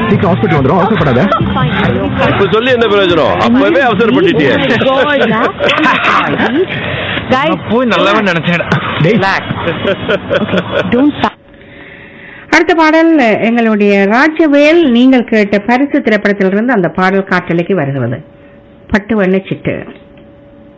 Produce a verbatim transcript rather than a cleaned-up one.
சீக்கிரம் ஹாஸ்பிட்டல் வந்துடும், அவசரப்படாத. இப்ப சொல்லி என்ன பிரயோஜனம்? அப்பவே அவசரப்பட்டுட்டியே. போய் நல்லாவே நினைச்சேன். அடுத்த பாடல் எங்களுடைய ராஜவேல் நீங்கள் கேட்ட பரிசு திரைப்படத்திலிருந்து அந்த பாடல் காற்றலைக்கு வருகிறது. பட்டு வண்ண சிட்டு.